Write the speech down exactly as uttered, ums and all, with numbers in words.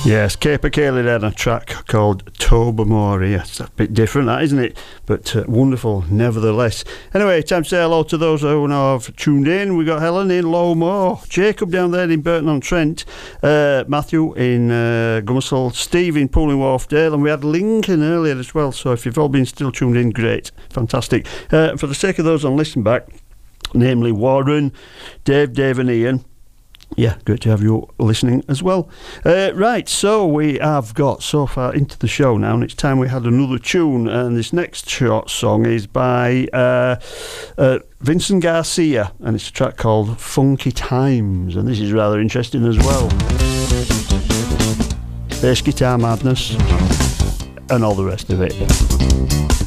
Yes, Caper Cayley then, a track called Tobermory. It's a bit different, that, isn't it? But uh, wonderful, nevertheless. Anyway, time to say hello to those who now have tuned in. We've got Helen in Lowmore, Jacob down there in Burton-on-Trent, uh, Matthew in uh, Gummersall, Steve in Pooling Wharfdale, and we had Lincoln earlier as well. So if you've all been still tuned in, great, fantastic. Uh, for the sake of those on Listen Back, namely Warren, Dave, Dave and Ian, yeah, great to have you listening as well. Uh, right, so we have got so far into the show now, and it's time we had another tune. And this next short song is by uh, uh, Vincent Garcia, and it's a track called Funky Times, and this is rather interesting as well. Bass guitar madness, and all the rest of it.